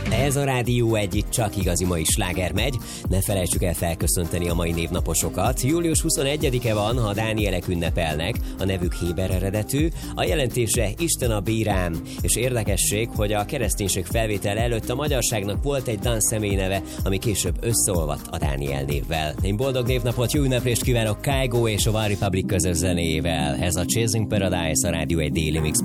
Ez a Rádió 1, itt csak igazi mai sláger megy. Ne felejtsük el felköszönteni a mai névnaposokat. Július 21-e van, ha Dánielek ünnepelnek, a nevük héber eredetű, a jelentése Isten a bírám, és érdekesség, hogy a kereszténység felvétel előtt a magyarságnak volt egy Dan személyneve, ami később összeolvadt a Dániel névvel. Én boldog névnapot, jó ünneplést kívánok Kygo és a One Republic közös zenéjével. Ez a Chasing Paradise, a Rádió 1 Daily Mix